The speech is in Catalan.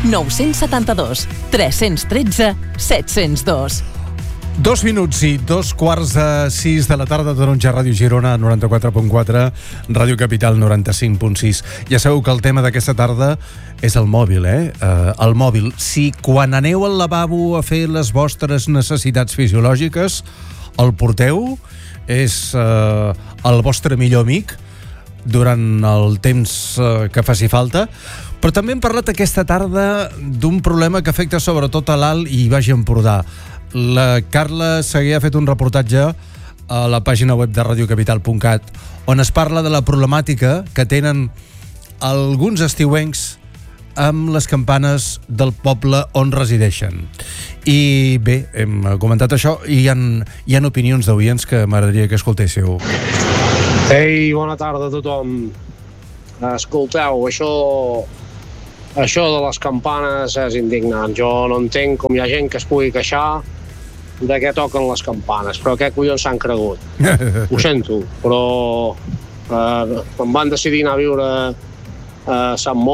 972 313 702. 2 minuts i 2:45 de la tarda, Taronja, Ràdio Girona 94.4, Ràdio Capital 95.6. Ja sabeu que el tema d'aquesta tarda és el mòbil, el mòbil. Si quan aneu al lavabo a fer les vostres necessitats fisiològiques el porteu, és el vostre millor amic durant el temps que faci falta. Però també hem parlat aquesta tarda d'un problema que afecta sobretot a l'Alt i Baix Empordà. La Carla Seguer ha fet un reportatge a la pàgina web de radiocapital.cat on es parla de la problemàtica que tenen alguns estiuencs amb les campanes del poble on resideixen. I bé, hem comentat això i hi ha opinions d'oients que m'agradaria que escoltéssiu. Ei, bona tarda a tothom. Escolteu, això de les campanes és indignant. Jo no entenc com hi ha gent que es pugui queixar de què toquen les campanes, però què collons s'han cregut? Ho sento, però quan van decidir anar a viure a Sant Mori